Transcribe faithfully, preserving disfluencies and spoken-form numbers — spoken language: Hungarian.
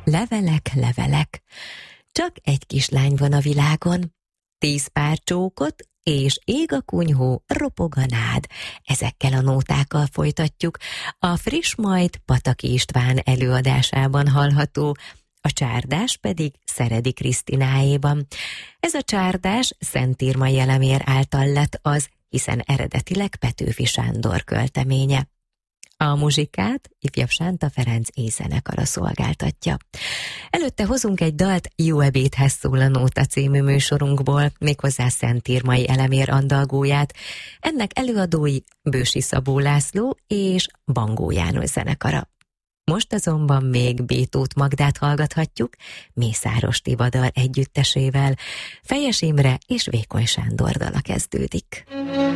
levelek, levelek. Csak egy kislány van a világon, tíz pár csókot, és ég a kunyhó, ropog a nád. Ezekkel a nótákkal folytatjuk. A friss majd Pataki István előadásában hallható, a csárdás pedig Szeredi Krisztináéban. Ez a csárdás Szent Irmai Elemér által lett az, hiszen eredetileg Petőfi Sándor költeménye. A muzsikát ifjabb Sánta Ferenc éjzenekara szolgáltatja. Előtte hozunk egy dalt Jó ebédhez szól a nóta című műsorunkból, méghozzá Szent Irmai Elemér andalgóját. Ennek előadói Bősi Szabó László és Bangó János zenekara. Most azonban még Bétót Magdát hallgathatjuk, Mészáros Tivadar együttesével. Fejes Imre és Vékony Sándor dala kezdődik.